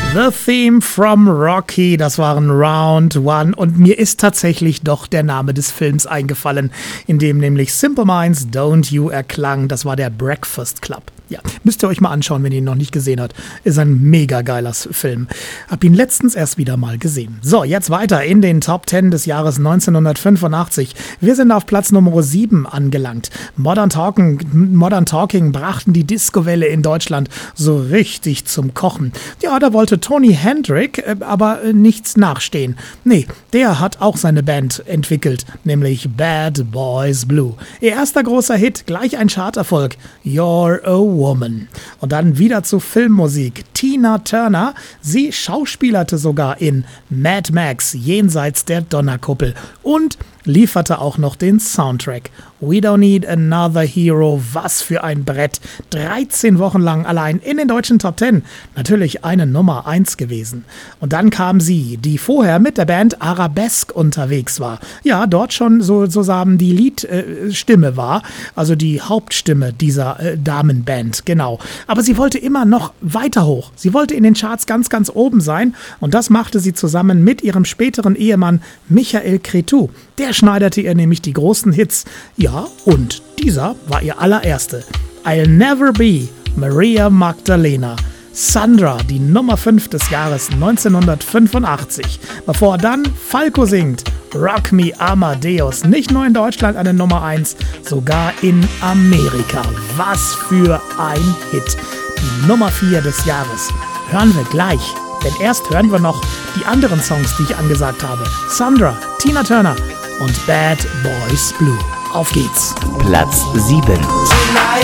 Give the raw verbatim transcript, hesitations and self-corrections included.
The Theme from Rocky, das waren Round One und mir ist tatsächlich doch der Name des Films eingefallen, in dem nämlich Simple Minds Don't You erklang. Das war der Breakfast Club. Ja, müsst ihr euch mal anschauen, wenn ihr ihn noch nicht gesehen habt. Ist ein mega geiler Film. Hab ihn letztens erst wieder mal gesehen. So, jetzt weiter in den Top Ten des Jahres neunzehnhundertfünfundachtzig. Wir sind auf Platz Nummer sieben angelangt. Modern Talking, Modern Talking brachten die Disco-Welle in Deutschland so richtig zum Kochen. Ja, da wollte Tony Hendrick äh, aber äh, nichts nachstehen. Nee, der hat auch seine Band entwickelt, nämlich Bad Boys Blue. Ihr erster großer Hit, gleich ein Charterfolg. You're a Woman. Und dann wieder zu Filmmusik. Tina Turner, sie schauspielerte sogar in Mad Max, Jenseits der Donnerkuppel und lieferte auch noch den Soundtrack. We Don't Need Another Hero, was für ein Brett. dreizehn Wochen lang allein in den deutschen Top Ten. Natürlich eine Nummer eins gewesen. Und dann kam sie, die vorher mit der Band Arabesque unterwegs war. Ja, dort schon so, so sagen die Liedstimme äh, war, also die Hauptstimme dieser äh, Damenband, genau. Aber sie wollte immer noch weiter hoch. Sie wollte in den Charts ganz, ganz oben sein und das machte sie zusammen mit ihrem späteren Ehemann Michael Cretu. Der schneiderte ihr nämlich die großen Hits. Ja, und dieser war ihr allererste. I'll Never Be Maria Magdalena. Sandra, die Nummer fünf des Jahres neunzehnhundertfünfundachtzig. Bevor dann Falco singt Rock Me Amadeus. Nicht nur in Deutschland eine Nummer eins, sogar in Amerika. Was für ein Hit. Die Nummer vier des Jahres. Hören wir gleich. Denn erst hören wir noch die anderen Songs, die ich angesagt habe. Sandra, Tina Turner und Bad Boys Blue. Auf geht's. Platz sieben.